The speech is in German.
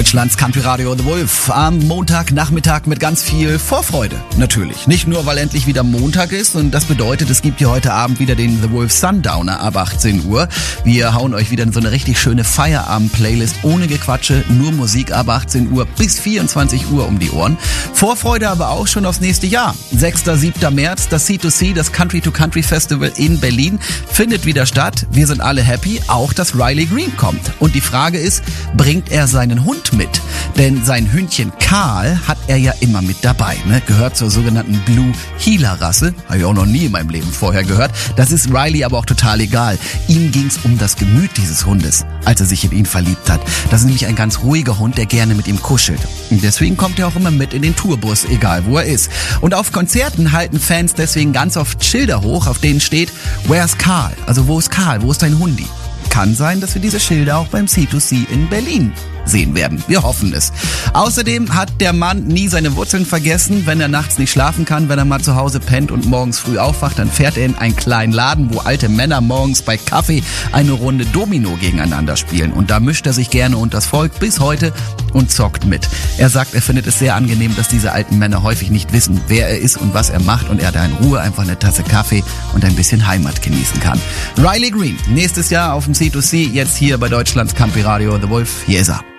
Deutschlands Country Radio The Wolf am Montagnachmittag mit ganz viel Vorfreude. Natürlich. Nicht nur, weil endlich wieder Montag ist und das bedeutet, es gibt hier heute Abend wieder den The Wolf Sundowner ab 18 Uhr. Wir hauen euch wieder in so eine richtig schöne Feierabend-Playlist ohne Gequatsche, nur Musik ab 18 Uhr bis 24 Uhr um die Ohren. Vorfreude aber auch schon aufs nächste Jahr. 6. 7. März, das C2C, das Country to Country Festival in Berlin, findet wieder statt. Wir sind alle happy, auch dass Riley Green kommt. Und die Frage ist, bringt er seinen Hund mit? Denn sein Hündchen Karl hat er ja immer mit dabei. Ne? Gehört zur sogenannten Blue Heeler Rasse. Habe ich auch noch nie in meinem Leben vorher gehört. Das ist Riley aber auch total egal. Ihm ging's um das Gemüt dieses Hundes, als er sich in ihn verliebt hat. Das ist nämlich ein ganz ruhiger Hund, der gerne mit ihm kuschelt. Und deswegen kommt er auch immer mit in den Tourbus, egal wo er ist. Und auf Konzerten halten Fans deswegen ganz oft Schilder hoch, auf denen steht Where's Karl? Also wo ist Karl? Wo ist dein Hundi? Kann sein, dass wir diese Schilder auch beim C2C in Berlin sehen werden. Wir hoffen es. Außerdem hat der Mann nie seine Wurzeln vergessen. Wenn er nachts nicht schlafen kann, wenn er mal zu Hause pennt und morgens früh aufwacht, dann fährt er in einen kleinen Laden, wo alte Männer morgens bei Kaffee eine Runde Domino gegeneinander spielen. Und da mischt er sich gerne unters Volk bis heute und zockt mit. Er sagt, er findet es sehr angenehm, dass diese alten Männer häufig nicht wissen, wer er ist und was er macht und er da in Ruhe einfach eine Tasse Kaffee und ein bisschen Heimat genießen kann. Riley Green, nächstes Jahr auf dem C2C, jetzt hier bei Deutschlands Country Radio The Wolf. Hier ist er.